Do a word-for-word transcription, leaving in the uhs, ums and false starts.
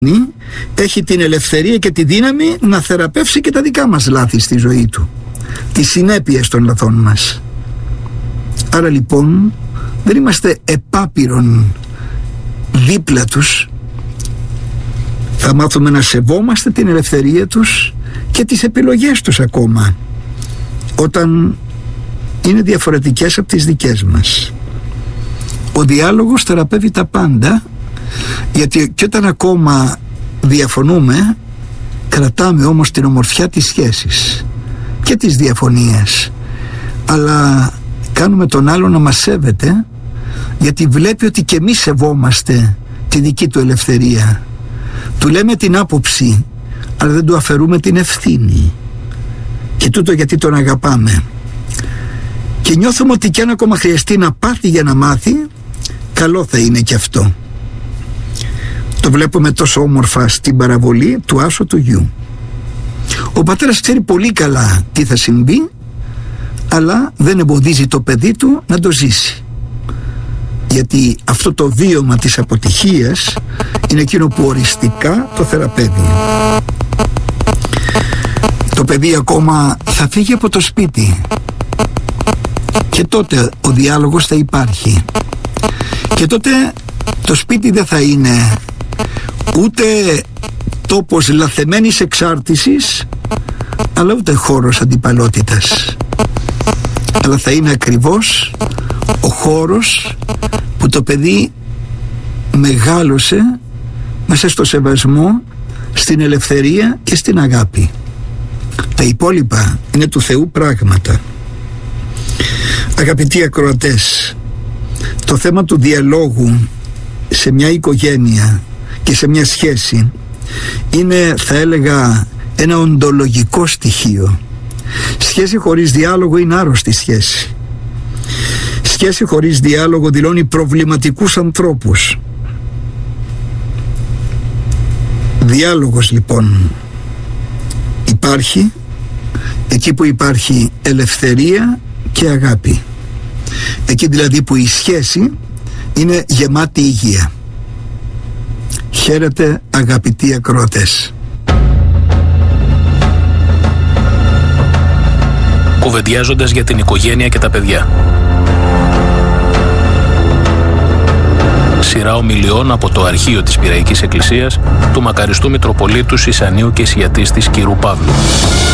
έχει την ελευθερία και τη δύναμη να θεραπεύσει και τα δικά μας λάθη στη ζωή του, τις συνέπειες των λαθών μας. Άρα λοιπόν δεν είμαστε επάπειρον δίπλα τους. Θα μάθουμε να σεβόμαστε την ελευθερία τους και τις επιλογές τους ακόμα, όταν είναι διαφορετικές από τις δικές μας. Ο διάλογος θεραπεύει τα πάντα, γιατί και όταν ακόμα διαφωνούμε, κρατάμε όμως την ομορφιά της σχέσης και της διαφωνίας, αλλά κάνουμε τον άλλο να μας σέβεται, γιατί βλέπει ότι και εμείς σεβόμαστε τη δική του ελευθερία. Του λέμε την άποψη, αλλά δεν του αφαιρούμε την ευθύνη, και τούτο γιατί τον αγαπάμε. Και νιώθουμε ότι κι αν ακόμα χρειαστεί να πάθει για να μάθει, καλό θα είναι και αυτό. Το βλέπουμε τόσο όμορφα στην παραβολή του Άσου του γιου. Ο πατέρας ξέρει πολύ καλά τι θα συμβεί, αλλά δεν εμποδίζει το παιδί του να το ζήσει, γιατί αυτό το βίωμα της αποτυχίας είναι εκείνο που οριστικά το θεραπεύει. Το παιδί ακόμα θα φύγει από το σπίτι, και τότε ο διάλογος θα υπάρχει, και τότε το σπίτι δεν θα είναι ούτε τόπος λαθεμένης εξάρτησης, αλλά ούτε χώρος αντιπαλότητας, αλλά θα είναι ακριβώς ο χώρος που το παιδί μεγάλωσε μέσα στο σεβασμό, στην ελευθερία και στην αγάπη. Τα υπόλοιπα είναι του Θεού πράγματα. Αγαπητοί ακροατές, το θέμα του διαλόγου σε μια οικογένεια και σε μια σχέση είναι, θα έλεγα, ένα οντολογικό στοιχείο. Σχέση χωρίς διάλογο είναι άρρωστη σχέση. Σχέση χωρίς διάλογο δηλώνει προβληματικούς ανθρώπους. Διάλογος λοιπόν υπάρχει εκεί που υπάρχει ελευθερία και αγάπη, εκεί δηλαδή που η σχέση είναι γεμάτη υγεία. Χαίρετε αγαπητοί ακροατές. Κουβεντιάζοντας για την οικογένεια και τα παιδιά. Σειρά ομιλιών από το αρχείο της Πειραϊκής Εκκλησίας του μακαριστού Μητροπολίτου Σισανίου και Σιατής της Κυρού Παύλου.